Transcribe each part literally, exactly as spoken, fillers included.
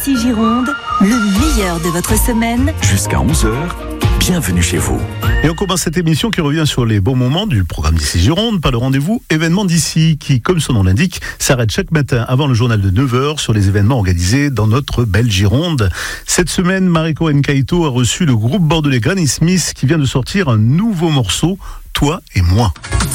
d'ici Gironde, le meilleur de votre semaine. Jusqu'à onze heures, bienvenue chez vous. Et on commence cette émission qui revient sur les bons moments du programme d'ici Gironde par le rendez-vous événement d'ici qui, comme son nom l'indique, s'arrête chaque matin avant le journal de neuf heures sur les événements organisés dans notre belle Gironde. Cette semaine, Mariko Nkaito a reçu le groupe bordelais Granny Smith qui vient de sortir un nouveau morceau, Toi et moi.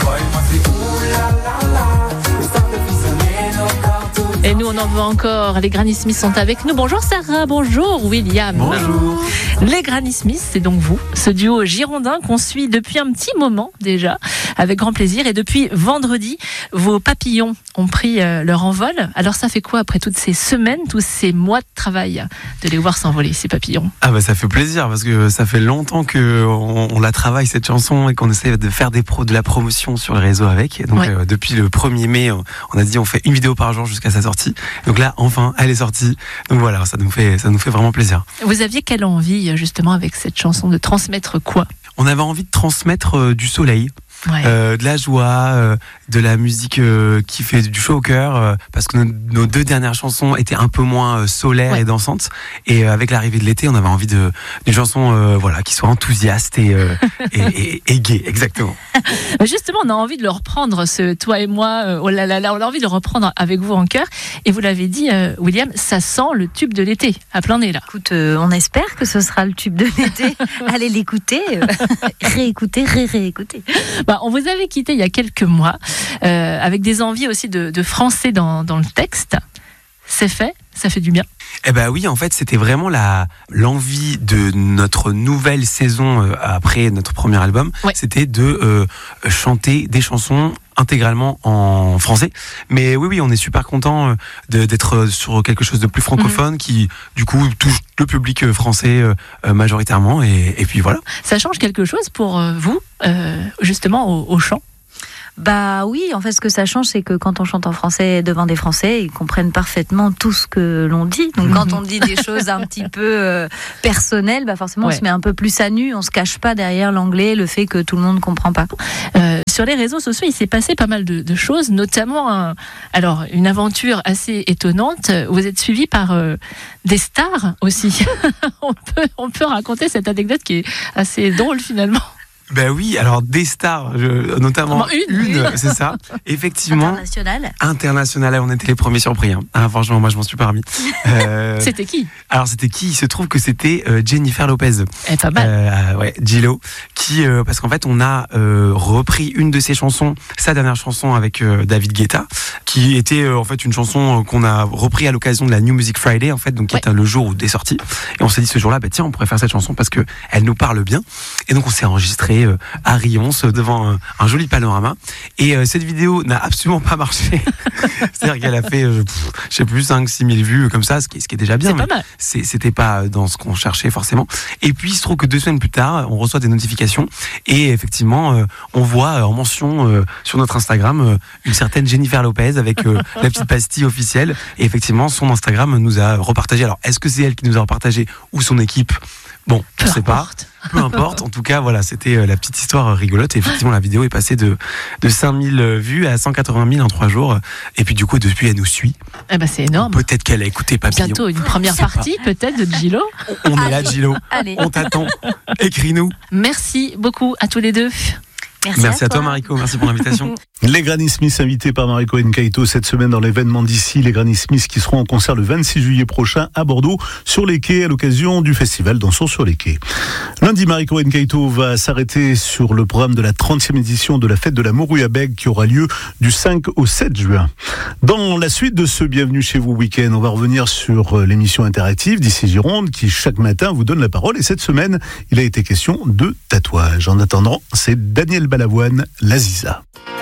Et nous, on en veut encore. Les Granny Smith sont avec nous. Bonjour Sarah, bonjour William. Bonjour. Les Granny Smith, c'est donc vous, ce duo girondin qu'on suit depuis un petit moment déjà, avec grand plaisir. Et depuis vendredi, vos papillons ont pris euh, leur envol. Alors ça fait quoi après toutes ces semaines, tous ces mois de travail, de les voir s'envoler, ces papillons? Ah bah ça fait plaisir parce que ça fait longtemps qu'on on la travaille cette chanson et qu'on essaie de faire des pros, de la promotion sur les réseaux avec. Et donc ouais. euh, depuis le premier mai, on a dit on fait une vidéo par jour jusqu'à sa sortie. Donc là, enfin, elle est sortie. Donc voilà, ça nous fait, ça nous fait vraiment plaisir. Vous aviez quelle envie, justement, avec cette chanson, de transmettre quoi? On avait envie de transmettre euh, du soleil. Ouais. Euh, de la joie, euh, de la musique euh, qui fait du chaud au cœur, euh, parce que nos, nos deux dernières chansons étaient un peu moins euh, solaires ouais. et dansantes. Et euh, avec l'arrivée de l'été, on avait envie de d'une chanson, euh, voilà, qui soit enthousiaste et euh, et, et, et gaie, exactement. Justement, on a envie de le reprendre, ce Toi et moi. Euh, oh là là là, on a envie de le reprendre avec vous en chœur. Et vous l'avez dit, euh, William, ça sent le tube de l'été à plein nez là. Écoute, euh, on espère que ce sera le tube de l'été. Allez l'écouter, euh, réécouter, ré-réécouter. Bah, on vous avait quitté il y a quelques mois, euh, avec des envies aussi de, de français dans, dans le texte. C'est fait, ça fait du bien. Eh ben oui, en fait, c'était vraiment la l'envie de notre nouvelle saison euh, après notre premier album. Ouais. C'était de euh, chanter des chansons intégralement en français. Mais oui, oui, on est super content de, d'être sur quelque chose de plus francophone mmh. qui, du coup, touche le public français euh, majoritairement. Et, et puis voilà. Ça change quelque chose pour vous, euh, justement, au, au chant? Bah oui, en fait, ce que ça change, c'est que quand on chante en français devant des Français, ils comprennent parfaitement tout ce que l'on dit. Donc, quand on dit des choses un petit peu euh, personnelles, bah forcément, ouais. on se met un peu plus à nu. On se cache pas derrière l'anglais, le fait que tout le monde comprend pas. Euh, sur les réseaux sociaux, il s'est passé pas mal de, de choses, notamment, un, alors, une aventure assez étonnante. Vous êtes suivi par euh, des stars aussi. on peut, on peut raconter cette anecdote qui est assez drôle finalement. Ben oui, alors des stars, je, notamment une, une, une. c'est ça, effectivement. International. International, on était les premiers surpris. Hein. Ah, franchement, moi je m'en suis pas remis. Euh, c'était qui? Alors c'était qui? Il se trouve que c'était euh, Jennifer Lopez. Eh, pas mal. Euh, ouais, J-Lo, qui, euh, parce qu'en fait, on a euh, repris une de ses chansons, sa dernière chanson avec euh, David Guetta, qui était euh, en fait une chanson qu'on a repris à l'occasion de la New Music Friday, en fait, donc qui ouais. est le jour où est sorti. Et on s'est dit ce jour-là, bah tiens, on pourrait faire cette chanson parce que elle nous parle bien. Et donc on s'est enregistré à Rions devant un, un joli panorama et euh, cette vidéo n'a absolument pas marché. C'est-à-dire qu'elle a fait euh, pff, je sais plus cinq six mille vues comme ça, ce qui, ce qui est déjà bien, c'est pas mal. C'est, c'était pas dans ce qu'on cherchait forcément. Et puis il se trouve que deux semaines plus tard on reçoit des notifications et effectivement euh, on voit euh, en mention euh, sur notre Instagram euh, une certaine Jennifer Lopez avec euh, la petite pastille officielle et effectivement son Instagram nous a repartagé. Alors est-ce que c'est elle qui nous a repartagé ou son équipe? Bon, je sais pas. Peu importe. En tout cas, voilà, c'était la petite histoire rigolote. Et effectivement, la vidéo est passée de, de cinq mille vues à cent quatre-vingt mille en trois jours. Et puis, du coup, depuis, elle nous suit. Eh ben, c'est énorme. Peut-être qu'elle a écouté Papillon. Bientôt une première partie, peut-être, de J-Lo. On est là, J-Lo. Allez. On t'attend. Écris-nous. Merci beaucoup à tous les deux. Merci, Merci à, à toi, Mariko. Merci pour l'invitation. Les Granny Smith invités par Mariko Nkaito cette semaine dans l'événement d'ici. Les Granny Smith qui seront en concert le vingt-six juillet prochain à Bordeaux, sur les quais, à l'occasion du festival Dansons sur les quais. Lundi, Mariko Nkaito va s'arrêter sur le programme de la trentième édition de la fête de la Morue à Bègue qui aura lieu du cinq au sept juin. Dans la suite de ce Bienvenue chez vous week-end, on va revenir sur l'émission interactive d'ici Gironde qui chaque matin vous donne la parole. Et cette semaine, il a été question de tatouage. En attendant, c'est Daniel Balavoine, l'Aziza.